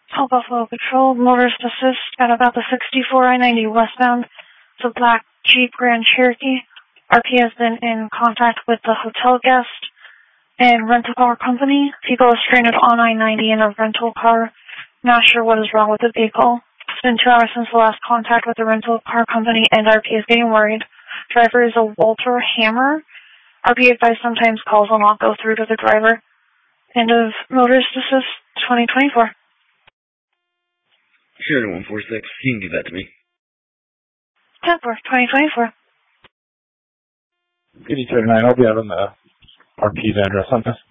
Call Buffalo Patrol, motorist assist at about the 64 I-90 westbound. It's a black Jeep Grand Cherokee. RP has been in contact with the hotel guest and rental car company. Vehicle is stranded on I-90 in a rental car. Not sure what is wrong with the vehicle. It's been 2 hours since the last contact with the rental car company, and RP is getting worried. Driver is a Walter Hammer. RP advised sometimes calls will not go through to the driver. End of motorist assist 2024. Sure, 146. You can give that to me. 10-4, 2024. Good 9, I'll be out on the RP's address on this.